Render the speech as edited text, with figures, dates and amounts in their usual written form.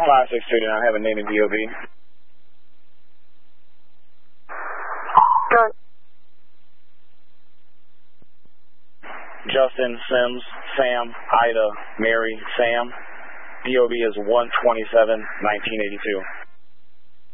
5629, I have a name in DOB. Good. Justin, Sims, Sam, Ida, Mary, Sam. DOB is 127-1982.